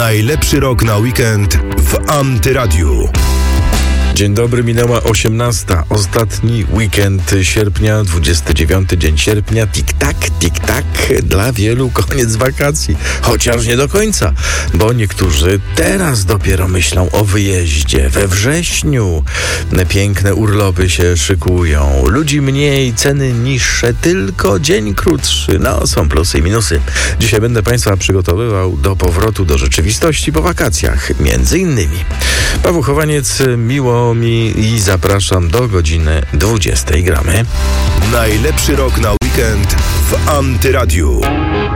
Najlepszy rok na weekend w Antyradiu. Dzień dobry, minęła 18. Ostatni weekend sierpnia, 29 dzień sierpnia. Tik-tak, dla wielu koniec wakacji. Chociaż nie do końca, bo niektórzy teraz dopiero myślą o wyjeździe. We wrześniu piękne urlopy się szykują. Ludzi mniej, ceny niższe, tylko dzień krótszy. No, są plusy i minusy. Dzisiaj będę Państwa przygotowywał do powrotu do rzeczywistości po wakacjach. Między innymi Paweł Chowaniec, miło mi i zapraszam do godziny 20. Gramy. Najlepszy rok na weekend w Antyradiu.